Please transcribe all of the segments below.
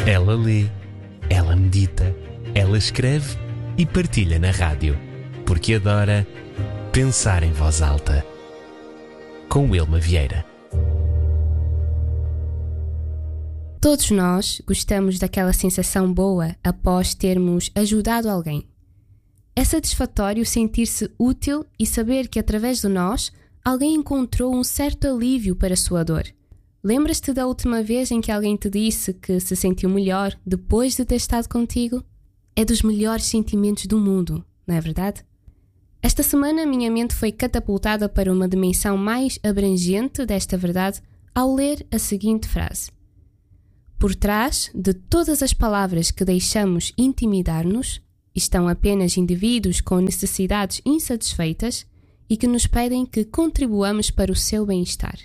Ela lê, ela medita, ela escreve e partilha na rádio, porque adora pensar em voz alta. Com Wilma Vieira. Todos nós gostamos daquela sensação boa após termos ajudado alguém. É satisfatório sentir-se útil e saber que através de nós alguém encontrou um certo alívio para a sua dor. Lembras-te da última vez em que alguém te disse que se sentiu melhor depois de ter estado contigo? É dos melhores sentimentos do mundo, não é verdade? Esta semana a minha mente foi catapultada para uma dimensão mais abrangente desta verdade ao ler a seguinte frase: por trás de todas as palavras que deixamos intimidar-nos estão apenas indivíduos com necessidades insatisfeitas e que nos pedem que contribuamos para o seu bem-estar.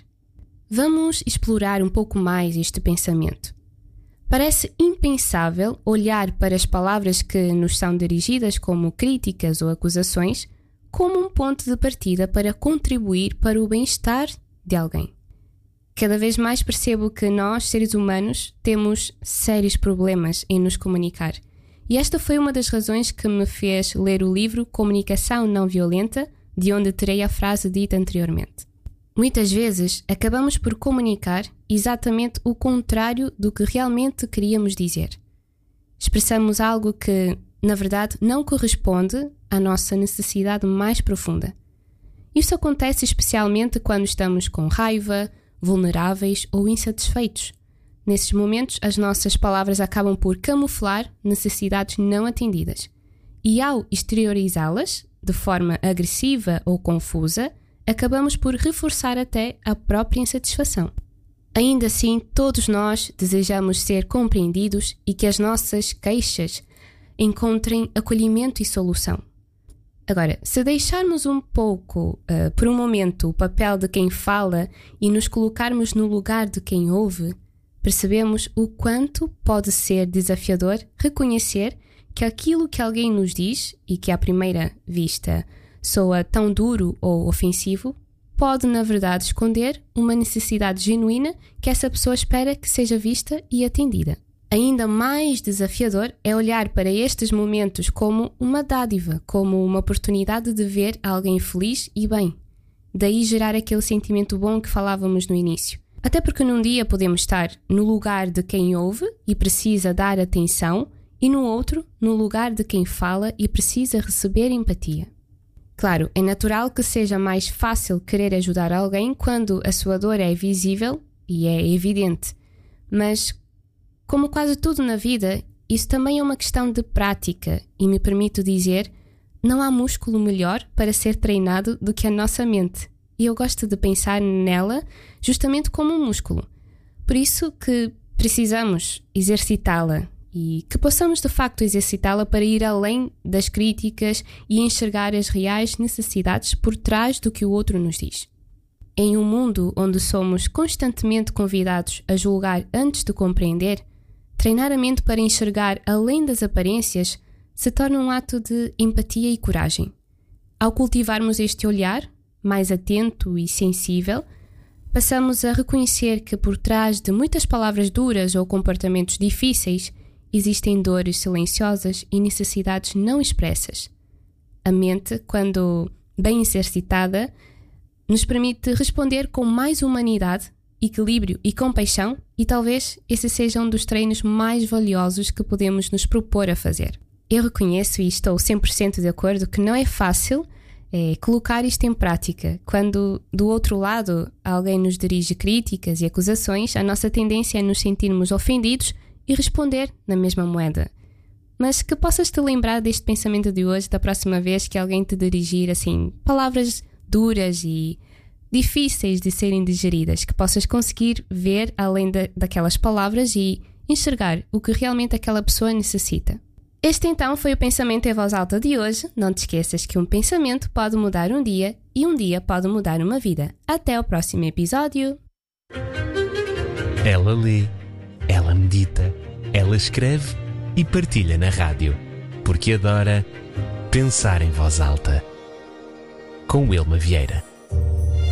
Vamos explorar um pouco mais este pensamento. Parece impensável olhar para as palavras que nos são dirigidas como críticas ou acusações como um ponto de partida para contribuir para o bem-estar de alguém. Cada vez mais percebo que nós, seres humanos, temos sérios problemas em nos comunicar. E esta foi uma das razões que me fez ler o livro Comunicação Não Violenta, de onde tirei a frase dita anteriormente. Muitas vezes acabamos por comunicar exatamente o contrário do que realmente queríamos dizer. Expressamos algo que, na verdade, não corresponde à nossa necessidade mais profunda. Isso acontece especialmente quando estamos com raiva, vulneráveis ou insatisfeitos. Nesses momentos, as nossas palavras acabam por camuflar necessidades não atendidas. E ao exteriorizá-las, de forma agressiva ou confusa, acabamos por reforçar até a própria insatisfação. Ainda assim, todos nós desejamos ser compreendidos e que as nossas queixas encontrem acolhimento e solução. Agora, se deixarmos um pouco, por um momento, o papel de quem fala e nos colocarmos no lugar de quem ouve, percebemos o quanto pode ser desafiador reconhecer que aquilo que alguém nos diz e que à primeira vista soa tão duro ou ofensivo, pode na verdade esconder uma necessidade genuína que essa pessoa espera que seja vista e atendida. Ainda mais desafiador é olhar para estes momentos como uma dádiva, como uma oportunidade de ver alguém feliz e bem. Daí gerar aquele sentimento bom que falávamos no início. Até porque num dia podemos estar no lugar de quem ouve e precisa dar atenção e no outro, no lugar de quem fala e precisa receber empatia. Claro, é natural que seja mais fácil querer ajudar alguém quando a sua dor é visível e é evidente. Mas, como quase tudo na vida, isso também é uma questão de prática e me permito dizer, não há músculo melhor para ser treinado do que a nossa mente. E eu gosto de pensar nela justamente como um músculo. Por isso que precisamos exercitá-la. E que possamos de facto exercitá-la para ir além das críticas e enxergar as reais necessidades por trás do que o outro nos diz. Em um mundo onde somos constantemente convidados a julgar antes de compreender, treinar a mente para enxergar além das aparências se torna um ato de empatia e coragem. Ao cultivarmos este olhar, mais atento e sensível, passamos a reconhecer que por trás de muitas palavras duras ou comportamentos difíceis existem dores silenciosas e necessidades não expressas. A mente, quando bem exercitada, nos permite responder com mais humanidade, equilíbrio e compaixão, e talvez esse seja um dos treinos mais valiosos que podemos nos propor a fazer. Eu reconheço e estou 100% de acordo que não é fácil colocar isto em prática. Quando do outro lado alguém nos dirige críticas e acusações, a nossa tendência é nos sentirmos ofendidos e responder na mesma moeda. Mas que possas te lembrar deste pensamento de hoje da próxima vez que alguém te dirigir assim palavras duras e difíceis de serem digeridas, que possas conseguir ver além daquelas palavras e enxergar o que realmente aquela pessoa necessita. Este então foi o Pensamento em Voz Alta de hoje. Não te esqueças que um pensamento pode mudar um dia e um dia pode mudar uma vida. Até o próximo episódio! Ela lê, ela medita, ela escreve e partilha na rádio, porque adora pensar em voz alta. Com Wilma Vieira.